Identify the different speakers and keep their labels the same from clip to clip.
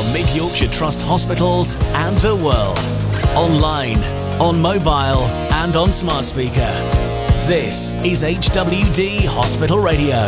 Speaker 1: from Mid Yorkshire Trust hospitals and the world. Online, on mobile and on smart speaker. This is HWD Hospital Radio.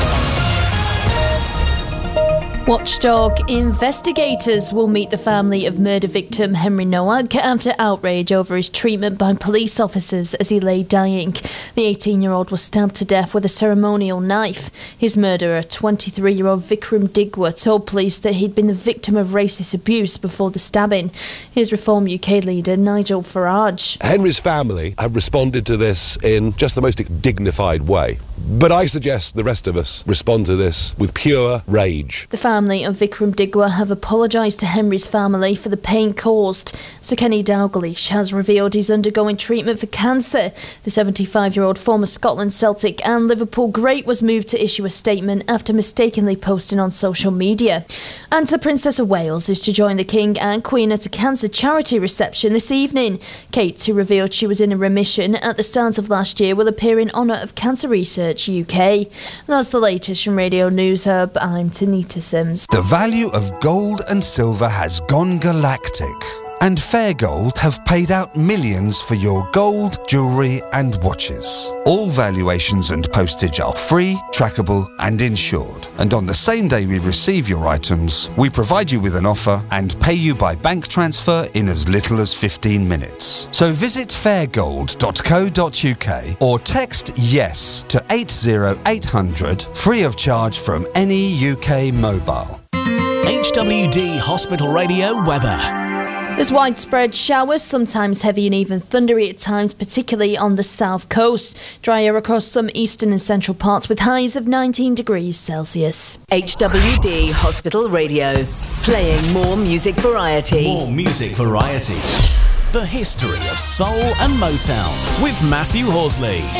Speaker 2: Watchdog investigators will meet the family of murder victim Henry Nowak after outrage over his treatment by police officers as he lay dying. The 18-year-old was stabbed to death with a ceremonial knife. His murderer, 23-year-old Vikram Digwa, told police that he'd been the victim of racist abuse before the stabbing. Here's Reform UK leader Nigel Farage.
Speaker 3: Henry's family have responded to this in just the most dignified way. But I suggest the rest of us respond to this with pure rage.
Speaker 2: The family of Vikram Digwa have apologised to Henry's family for the pain caused. Sir Kenny Dalglish has revealed he's undergoing treatment for cancer. The 75-year-old former Scotland Celtic and Liverpool great was moved to issue a statement after mistakenly posting on social media. And the Princess of Wales is to join the King and Queen at a cancer charity reception this evening. Kate, who revealed she was in a remission at the start of last year, will appear in honour of Cancer Research UK. And that's the latest from Radio News Hub. I'm Tanita Sims.
Speaker 4: The value of gold and silver has gone galactic, and Fair Gold have paid out millions for your gold, jewellery and watches. All valuations and postage are free, trackable and insured. And on the same day we receive your items, we provide you with an offer and pay you by bank transfer in as little as 15 minutes. So visit fairgold.co.uk or text YES to 80800 free of charge from any UK mobile.
Speaker 1: HWD Hospital Radio weather.
Speaker 2: There's widespread showers, sometimes heavy and even thundery at times, particularly on the south coast. Drier across some eastern and central parts with highs of 19 degrees Celsius.
Speaker 5: HWD Hospital Radio. Playing more music variety.
Speaker 1: More music variety. The history of soul and Motown with Matthew Horsley.